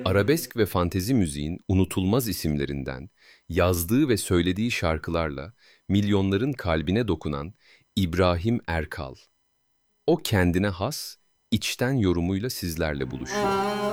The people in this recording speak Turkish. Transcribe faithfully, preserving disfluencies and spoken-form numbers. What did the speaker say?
Arabesk ve fantezi müziğin unutulmaz isimlerinden, yazdığı ve söylediği şarkılarla milyonların kalbine dokunan İbrahim Erkal. O kendine has, içten yorumuyla sizlerle buluşuyor.